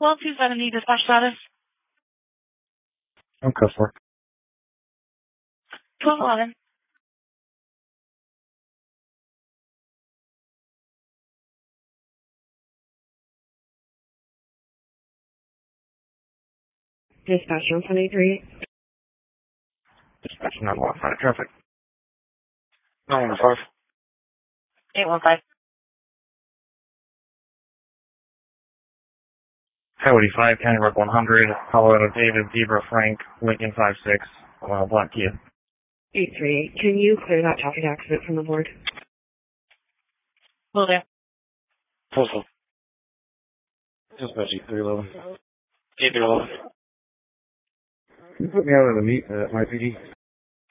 1270 dispatch status. I'm customer. 1211. Dispatch 173. Dispatch 915 traffic. 915. 815. Coyote 5, County Rock 100, Colorado David, Zebra Frank, Lincoln 56, Black Kia. 838. Can you clear that traffic accident from the board? Will do. Postal. Dispatch 311. 311. Can you put me out of the meet at my PD?